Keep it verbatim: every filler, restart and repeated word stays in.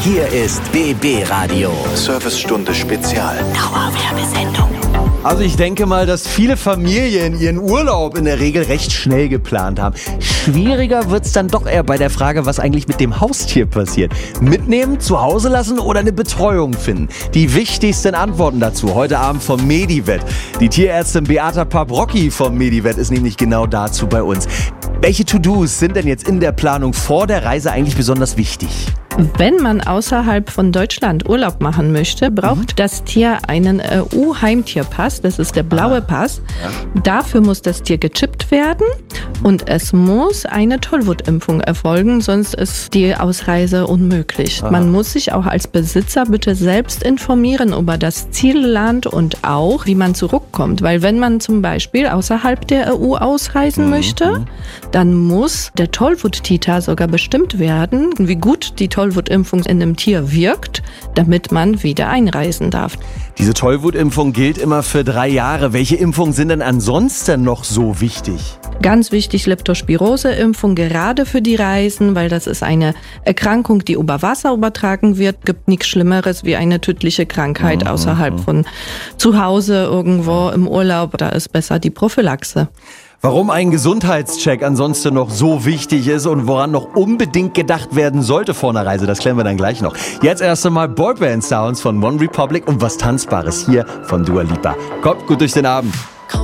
Hier ist B B Radio. Servicestunde Spezial. Dauerwerbesendung. Also ich denke mal, dass viele Familien ihren Urlaub in der Regel recht schnell geplant haben. Schwieriger wird's dann doch eher bei der Frage, was eigentlich mit dem Haustier passiert. Mitnehmen, zu Hause lassen oder eine Betreuung finden? Die wichtigsten Antworten dazu heute Abend vom Medivet. Die Tierärztin Beata Paprocki vom Medivet ist nämlich genau dazu bei uns. Welche To-Dos sind denn jetzt in der Planung vor der Reise eigentlich besonders wichtig? Wenn man außerhalb von Deutschland Urlaub machen möchte, braucht mhm. das Tier einen E U-Heimtierpass. Das ist der blaue ah, Pass. Ja. Dafür muss das Tier gechippt werden und es muss eine Tollwutimpfung erfolgen, sonst ist die Ausreise unmöglich. Ah. Man muss sich auch als Besitzer bitte selbst informieren über das Zielland und auch, wie man zurückkommt. Weil wenn man zum Beispiel außerhalb der E U ausreisen mhm. möchte, dann muss der Tollwut-Titer sogar bestimmt werden, wie gut die Tollwutimpfung in dem Tier wirkt, damit man wieder einreisen darf. Diese Tollwutimpfung gilt immer für drei Jahre. Welche Impfungen sind denn ansonsten noch so wichtig? Ganz wichtig, Leptospirose-Impfung, gerade für die Reisen, weil das ist eine Erkrankung, die über Wasser übertragen wird. Gibt nichts Schlimmeres wie eine tödliche Krankheit mhm. außerhalb von zu Hause irgendwo im Urlaub. Da ist besser die Prophylaxe. Warum ein Gesundheitscheck ansonsten noch so wichtig ist und woran noch unbedingt gedacht werden sollte vor einer Reise, das klären wir dann gleich noch. Jetzt erst einmal Boyband Sounds von One Republic und was Tanzbares hier von Dua Lipa. Kommt gut durch den Abend.